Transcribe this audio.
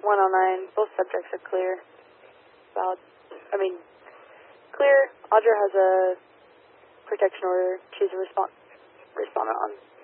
109, both subjects are clear. Valid. Clear. Audra has a protection order. Choose a respondent on